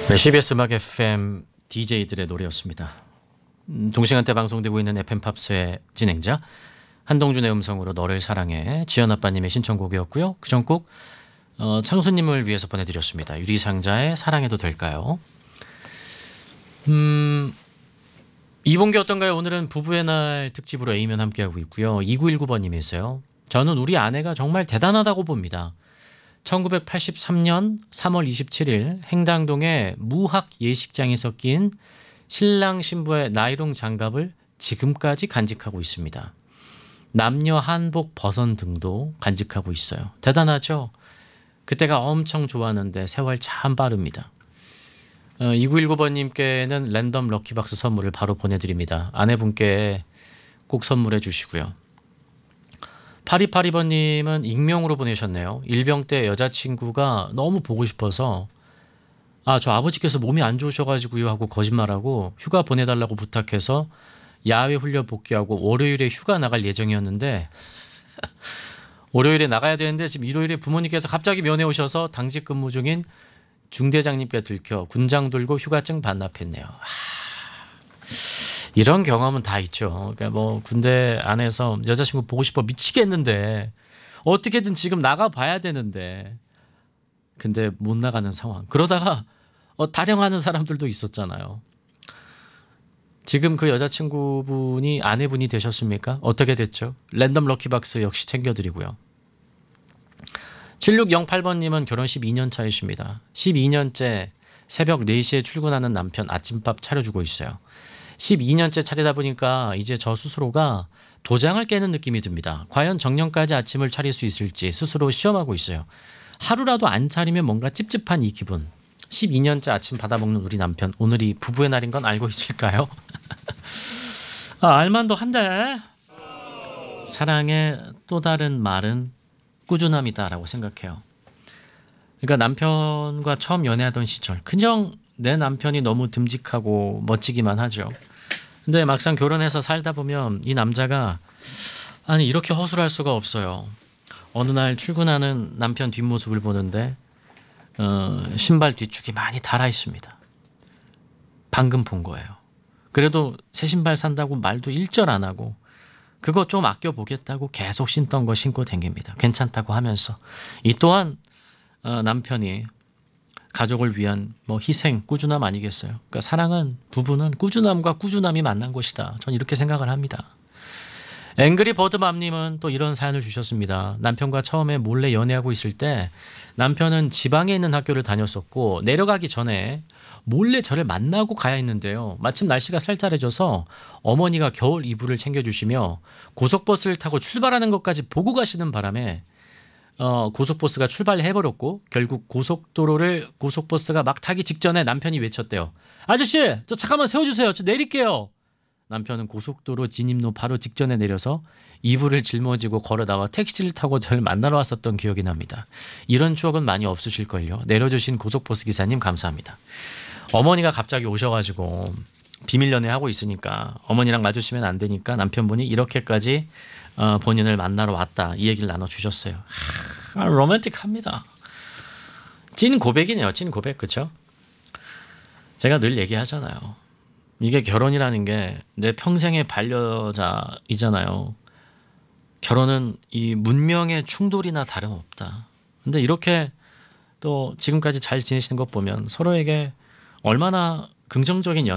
네, CBS 음악 FM DJ들의 노래였습니다. 동시간대 방송되고 있는 FM 팝스의 진행자 한동준의 음성으로 너를 사랑해 지연 아빠님의 신청곡이었고요. 그 전곡 창수님을 위해서 보내드렸습니다. 유리상자의 사랑해도 될까요? 이봉기 어떤가요? 오늘은 부부의 날 특집으로 A면 함께하고 있고요. 2919번님이세요. 저는 우리 아내가 정말 대단하다고 봅니다. 1983년 3월 27일 행당동의 무학 예식장에서 낀 신랑 신부의 나이롱 장갑을 지금까지 간직하고 있습니다. 남녀 한복 버선 등도 간직하고 있어요. 대단하죠? 그때가 엄청 좋았는데 세월 참 빠릅니다. 2919번님께는 랜덤 럭키박스 선물을 바로 보내드립니다. 아내분께 꼭 선물해 주시고요. 8282번님은 익명으로 보내셨네요. 일병 때 여자친구가 너무 보고 싶어서 저 아버지께서 몸이 안 좋으셔가지고요 하고 거짓말하고 휴가 보내달라고 부탁해서 야외 훈련 복귀하고 월요일에 휴가 나갈 예정이었는데 월요일에 나가야 되는데 지금 일요일에 부모님께서 갑자기 면회 오셔서 당직 근무 중인 중대장님께 들켜 군장 들고 휴가증 반납했네요. 이런 경험은 다 있죠. 그러니까 뭐 군대 안에서 여자친구 보고 싶어 미치겠는데 어떻게든 지금 나가 봐야 되는데 근데 못 나가는 상황. 그러다가 타령하는 사람들도 있었잖아요. 지금 그 여자친구분이 아내분이 되셨습니까? 어떻게 됐죠? 랜덤 럭키박스 역시 챙겨드리고요. 7608번님은 결혼 12년 차이십니다. 12년째 새벽 4시에 출근하는 남편 아침밥 차려주고 있어요. 12년째 차리다 보니까 이제 저 스스로가 도장을 깨는 느낌이 듭니다. 과연 정년까지 아침을 차릴 수 있을지 스스로 시험하고 있어요. 하루라도 안 차리면 뭔가 찝찝한 이 기분. 12년째 아침 받아먹는 우리 남편. 오늘이 부부의 날인 건 알고 있을까요? 알만도 한데 사랑의 또 다른 말은 꾸준함이다라고 생각해요. 그러니까 남편과 처음 연애하던 시절 그냥 내 남편이 너무 듬직하고 멋지기만 하죠. 근데 막상 결혼해서 살다 보면 이 남자가 이렇게 허술할 수가 없어요. 어느 날 출근하는 남편 뒷모습을 보는데 신발 뒤축이 많이 닳아 있습니다. 방금 본 거예요. 그래도 새 신발 산다고 말도 일절 안 하고 그거 좀 아껴보겠다고 계속 신던 거 신고 댕깁니다. 괜찮다고 하면서 이 또한 남편이 가족을 위한 희생, 꾸준함 아니겠어요? 그러니까 사랑은 부부는 꾸준함과 꾸준함이 만난 것이다. 전 이렇게 생각을 합니다. 앵그리 버드맘님은 또 이런 사연을 주셨습니다. 남편과 처음에 몰래 연애하고 있을 때 남편은 지방에 있는 학교를 다녔었고 내려가기 전에 몰래 저를 만나고 가야 했는데요. 마침 날씨가 쌀쌀해져서 어머니가 겨울 이불을 챙겨주시며 고속버스를 타고 출발하는 것까지 보고 가시는 바람에 고속버스가 출발해버렸고 결국 고속버스가 막 타기 직전에 남편이 외쳤대요. 아저씨 저 잠깐만 세워주세요. 저 내릴게요. 남편은 고속도로 진입로 바로 직전에 내려서 이불을 짊어지고 걸어 나와 택시를 타고 저를 만나러 왔었던 기억이 납니다. 이런 추억은 많이 없으실걸요. 내려주신 고속버스 기사님 감사합니다. 어머니가 갑자기 오셔가지고 비밀 연애하고 있으니까 어머니랑 마주치면 안 되니까 남편분이 이렇게까지 본인을 만나러 왔다 이 얘기를 나눠주셨어요. 로맨틱합니다. 찐 고백이네요. 찐 고백. 그렇죠? 제가 늘 얘기하잖아요. 이게 결혼이라는 게 내 평생의 반려자이잖아요. 결혼은 이 문명의 충돌이나 다름없다. 근데 이렇게 또 지금까지 잘 지내시는 것 보면 서로에게 얼마나 긍정적인 영향